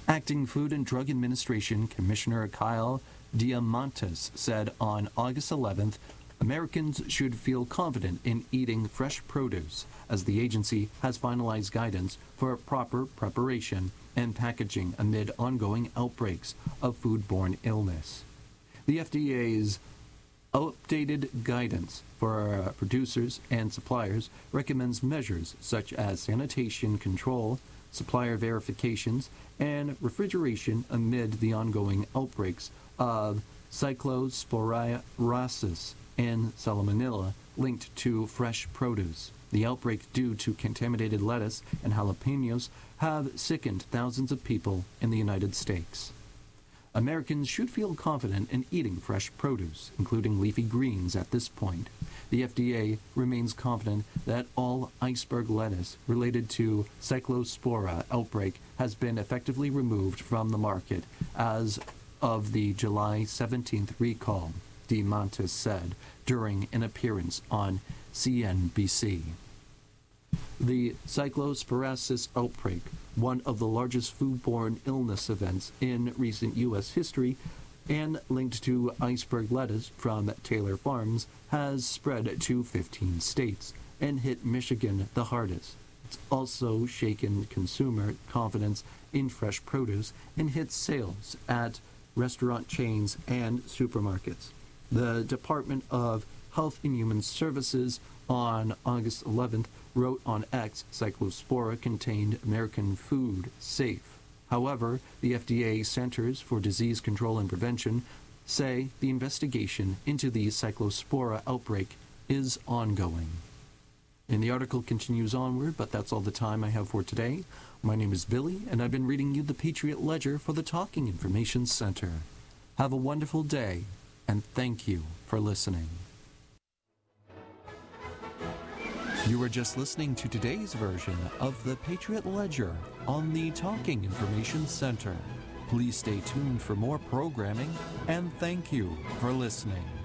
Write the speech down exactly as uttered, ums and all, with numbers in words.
Acting Food and Drug Administration Commissioner Kyle Diamantis said on August eleventh, Americans should feel confident in eating fresh produce, as the agency has finalized guidance for proper preparation and packaging amid ongoing outbreaks of foodborne illness. The F D A's updated guidance for uh, producers and suppliers recommends measures such as sanitation control, supplier verifications, and refrigeration amid the ongoing outbreaks of cyclosporiasis and salmonella linked to fresh produce. The outbreak due to contaminated lettuce and jalapenos have sickened thousands of people in the United States. Americans should feel confident in eating fresh produce, including leafy greens, at this point. The F D A remains confident that all iceberg lettuce related to Cyclospora outbreak has been effectively removed from the market as of the July seventeenth recall, DeMontis said during an appearance on C N B C. The cyclosporiasis outbreak, one of the largest foodborne illness events in recent U S history and linked to iceberg lettuce from Taylor Farms, has spread to fifteen states and hit Michigan the hardest. It's also shaken consumer confidence in fresh produce and hit sales at restaurant chains and supermarkets. The Department of Health and Human Services on August eleventh wrote on X, Cyclospora contained American food safe. However, the F D A Centers for Disease Control and Prevention say the investigation into the Cyclospora outbreak is ongoing. And the article continues onward, but that's all the time I have for today. My name is Billy, and I've been reading you the Patriot Ledger for the Talking Information Center. Have a wonderful day, and thank you for listening. You were just listening to today's version of the Patriot Ledger on the Talking Information Center. Please stay tuned for more programming, and thank you for listening.